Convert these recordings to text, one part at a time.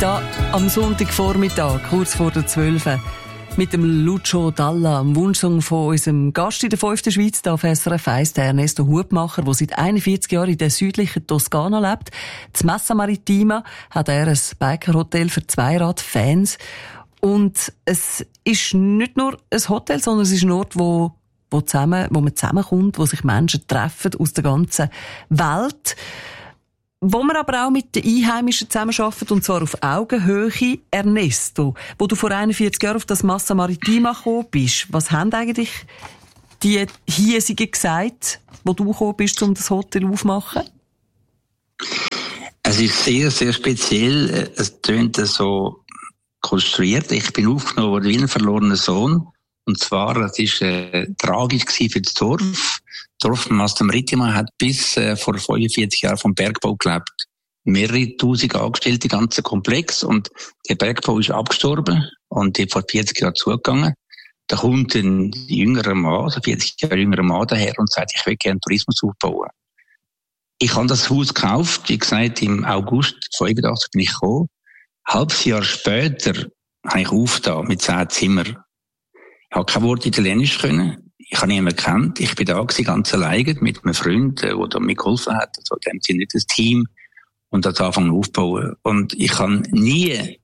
Da am Sonntagvormittag, kurz vor der 12. mit dem Lucio Dalla, am Wunschsong von unserem Gast in der 5. Schweiz, da auf SRF 1, der Ernesto Hubmacher, der seit 41 Jahren in der südlichen Toskana lebt. Das Massa Maritima hat er ein Bikerhotel für Zweiradfans. Und es ist nicht nur ein Hotel, sondern es ist ein Ort, wo man zusammenkommt, wo sich Menschen treffen aus der ganzen Welt. Wo man aber auch mit den Einheimischen zusammenarbeitet, und zwar auf Augenhöhe. Ernesto, wo du vor 41 Jahren auf das Massa Maritima gekommen bist, was haben eigentlich die Hiesigen gesagt, wo du gekommen bist, um das Hotel aufzumachen? Es ist sehr, sehr speziell. Es tönt so konstruiert. Ich bin aufgenommen worden wie ein verlorener Sohn. Und zwar, das war tragisch für das Dorf. Das Dorf Massa Maritima hat bis vor 45 Jahren vom Bergbau gelebt. Mehrere tausend Angestellte, ganzen Komplex. Und der Bergbau ist abgestorben und die vor 40 Jahren zugegangen. Da kommt ein jüngerer Mann, also 40 Jahre jüngerer Mann daher und sagt, ich will gerne Tourismus aufbauen. Ich habe das Haus gekauft, wie gesagt, im August 85 bin ich gekommen. Ein halbes Jahr später habe ich aufgetan mit 10 Zimmern. Ich habe kein Wort Italienisch können. Ich habe niemanden gekannt. Ich bin da gewesen, ganz alleine mit einem Freund, der da mir geholfen hat. Also, dem sind nicht das Team. Und das anfangen aufzubauen. Und ich habe nie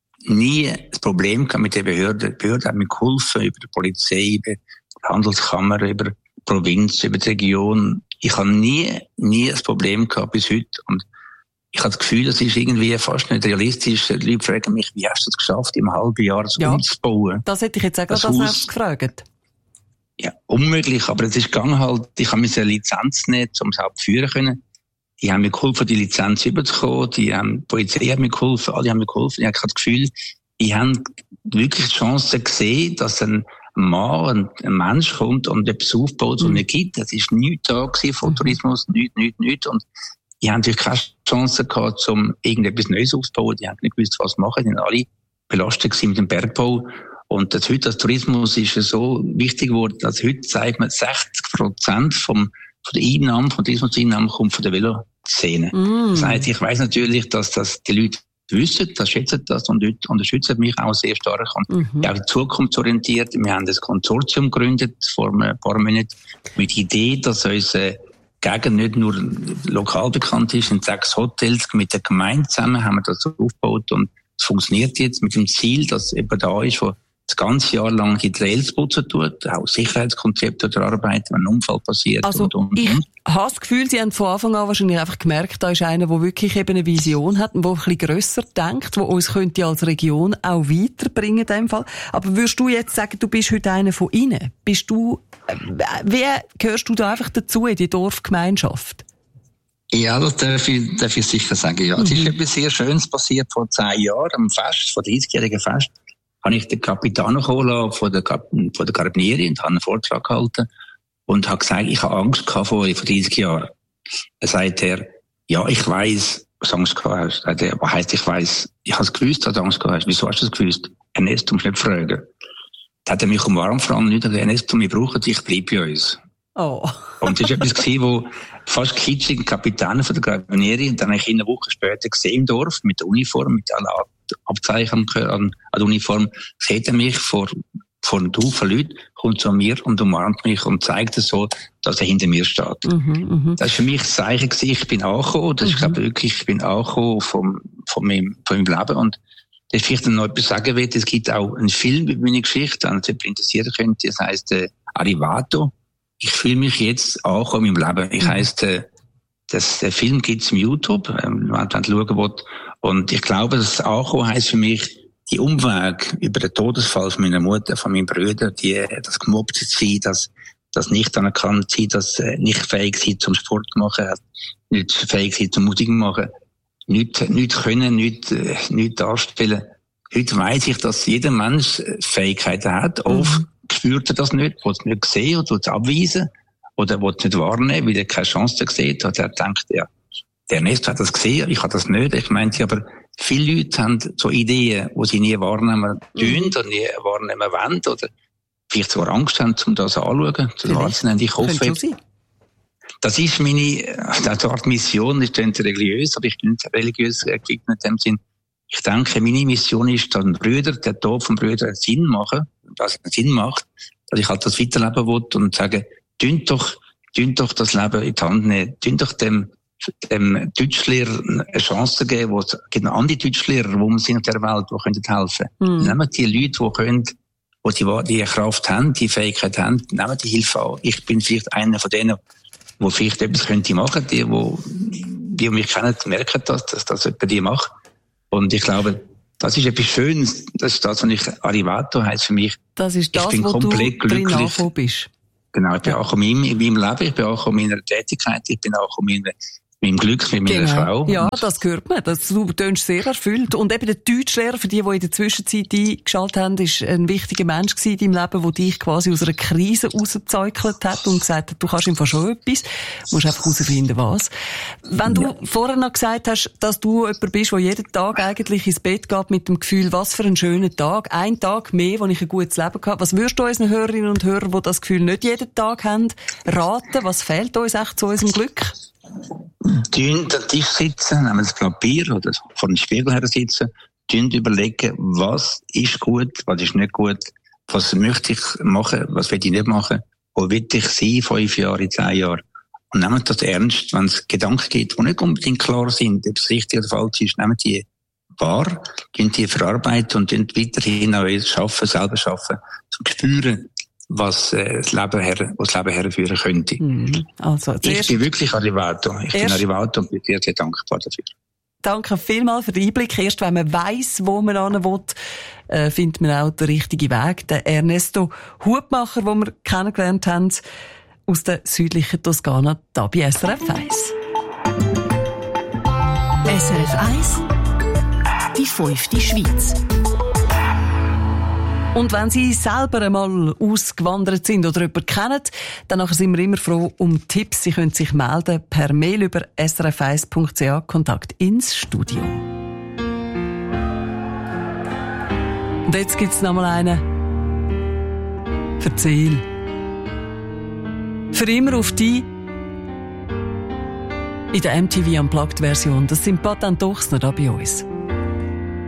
das Problem gehabt mit der Behörde. Die Behörde hat mir geholfen, über die Polizei, über die Handelskammer, über die Provinz, über die Region. Ich habe nie ein Problem gehabt bis heute. Und ich habe das Gefühl, das ist irgendwie fast nicht realistisch. Die Leute fragen mich, wie hast du es geschafft, im halben Jahr das umzubauen? Das hätte ich jetzt auch gerade als erstes gefragt. Ja, unmöglich, aber es ist gegangen halt. Ich habe mir eine Lizenz nicht, um es überhaupt führen können. Die haben mir geholfen, die Lizenz überzukommen. Die Polizei hat mir geholfen, alle haben mir geholfen. Ich habe das Gefühl, ich habe wirklich die Chance gesehen, dass ein Mann, ein Mensch kommt und etwas aufbaut, was es nicht gibt. Es ist nichts da gewesen von Tourismus, nichts. Und die haben natürlich keine Chance gehabt, um irgendetwas Neues aufzubauen. Die haben nicht gewusst, was machen. Die waren alle belastet gewesen mit dem Bergbau. Und heute, das Tourismus ist so wichtig geworden, dass heute sagt man, 60% von der Einnahmen, von Tourismuseinnahmen kommt von der Veloszene. Das heißt, ich weiss natürlich, dass das die Leute wissen, das schätzen das und unterstützen mich auch sehr stark. Und auch zukunftsorientiert. Wir haben das Konsortium gegründet vor ein paar Monaten mit der Idee, dass unsere Gegend nicht nur lokal bekannt ist, in 6 Hotels mit der Gemeinde zusammen haben wir das aufgebaut und es funktioniert jetzt mit dem Ziel, dass jemand da ist, der das ganze Jahr lang die Trails putzen tut, auch Sicherheitskonzepte erarbeiten, wenn ein Unfall passiert. Also ich habe das Gefühl, Sie haben von Anfang an wahrscheinlich einfach gemerkt, da ist einer, der wirklich eben eine Vision hat und der ein bisschen grösser denkt, der uns könnte als Region auch weiterbringen in dem Fall. Aber würdest du jetzt sagen, du bist heute einer von ihnen? Wie gehörst du da einfach dazu in die Dorfgemeinschaft? Ja, das darf ich sicher sagen, ja. Es ist etwas sehr Schönes passiert vor 10 Jahren, am Fest, vor 30-jährigen Fest. Habe ich den Capitano geholt von der Carabinieri und habe einen Vortrag gehalten und habe gesagt, ich habe Angst gehabt vor 30 Jahren. Dann sagt er, ja, ich weiss, was du Angst gehabt hast. Sagt er, was heisst, ich weiss? Ich habe es gewusst, dass du Angst gehabt hast. Wieso hast du es gewusst? Ernesto, du musst nicht fragen. Dann hat er mich Arm nicht gesagt, Ernesto, wir brauchen dich, bleib bei uns. Oh. Und das war etwas gewesen, wo fast kitschig Kapitän von der Carabinieri und dann habe ich ihn eine Woche später gesehen im Dorf mit der Uniform, mit allen Abzeichen an der Uniform, sieht er mich vor einem Haufen Leuten, kommt zu mir und umarmt mich und zeigt es so, dass er hinter mir steht. Das war für mich ein Zeichen gewesen, ich bin angekommen, das ist, glaube ich, wirklich, ich bin angekommen von meinem Leben und das vielleicht noch etwas sagen will, es gibt auch einen Film über meine Geschichte, wenn es interessieren könnte, das heisst Arrivato. Ich fühle mich jetzt angekommen im Leben. Ich heisst, der Film gibt's im YouTube, wenn man schauen will. Und ich glaube, das Ankommen heisst für mich, die Umweg über den Todesfall von meiner Mutter, von meinen Brüdern, das gemobbt sein, das nicht anerkannt sein, das nicht fähig sein zum Sport machen, nicht fähig sein zum Musik machen, nicht können, nicht darstellen. Heute weiss ich, dass jeder Mensch Fähigkeiten hat. Oft spürt er das nicht, will es nicht sehen oder will es abweisen oder will es nicht wahrnehmen, weil er keine Chance sieht. Oder er denkt, ja, der Ernesto hat das gesehen, ich habe das nicht. Ich meinte, aber viele Leute haben so Ideen, die sie nie wahrnehmen tun oder nie wahrnehmen wollen oder vielleicht sogar Angst haben, um das anzuschauen, zu wahrzunehmen. Ich hoffe, das ist meine Art Mission, ich bin nicht religiös, aber ich bin nicht religiös gewidmet in dem Sinn. Ich denke, meine Mission ist, dass der Tod von Brüdern dass es einen Sinn macht, dass ich halt das weiterleben will und sage, tun doch das Leben in die Hand nehmen, tun doch dem Deutschlehrer eine Chance geben, wo es gibt noch andere Deutschlehrer, wo man sind auf der Welt, die können helfen. Nehmen die Leute, die können, die Kraft haben, die Fähigkeit haben, nehmen die Hilfe an. Ich bin vielleicht einer von denen, wo vielleicht etwas könnte machen, die mich kennen, merken das jemand die macht. Und ich glaube, das ist etwas Schönes. Das ist das, was Arrivato heisst für mich. Das ist das, wo du drin angekommen bist. Genau, ich bin auch in meinem Leben, ich bin auch in meiner Tätigkeit, ich bin auch in meinem Glück mit meiner Frau. Ja, das hört man. Du tönst sehr erfüllt. Und eben der Deutschlehrer, für die in der Zwischenzeit eingeschaltet haben, ist ein wichtiger Mensch in deinem Leben, der dich quasi aus einer Krise rausgezeugelt hat und gesagt hat, du kannst ihm schon etwas. Du musst einfach herausfinden, was. Wenn du vorher noch gesagt hast, dass du jemand bist, der jeden Tag eigentlich ins Bett geht mit dem Gefühl, was für ein schöner Tag. Ein Tag mehr, wo ich ein gutes Leben hatte. Was würdest du unseren Hörerinnen und Hörern, die das Gefühl nicht jeden Tag haben, raten? Was fehlt uns echt zu unserem Glück? An den Tisch sitzen, nehmen das Papier oder vor dem Spiegel her sitzen, überlegen, was ist gut, was ist nicht gut, was möchte ich machen, was will ich nicht machen, wo will ich sein, 5 Jahre, in 10 Jahren. Und nehmen das ernst, wenn es Gedanken gibt, die nicht unbedingt klar sind, ob es richtig oder falsch ist, nehmen die wahr, die verarbeiten und weiterhin auch selber schaffen, zum Spüren, was das Leben herführen könnte. Also, ich bin wirklich Arrivato. Ich bin Arrivato und bin sehr, sehr dankbar dafür. Danke vielmals für den Einblick. Erst wenn man weiss, wo man hin will, findet man auch den richtigen Weg. Der Ernesto Hutmacher, den wir kennengelernt haben, aus der südlichen Toskana, da bei SRF 1. SRF 1, die 5. Schweiz. Und wenn Sie selber einmal ausgewandert sind oder jemanden kennen, dann sind wir immer froh um Tipps. Sie können sich melden per Mail über srf1.ch, Kontakt ins Studio. Und jetzt gibt's noch mal einen. Erzähl. Für immer auf die in der MTV Unplugged Version. Das sind Patent Ochsner da bei uns.